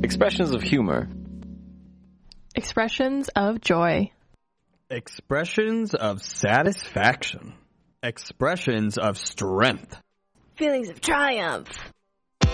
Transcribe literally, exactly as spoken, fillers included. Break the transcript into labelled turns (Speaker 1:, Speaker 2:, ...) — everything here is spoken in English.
Speaker 1: Expressions of humor.
Speaker 2: Expressions of joy.
Speaker 3: Expressions of satisfaction. Expressions of strength.
Speaker 4: Feelings of triumph.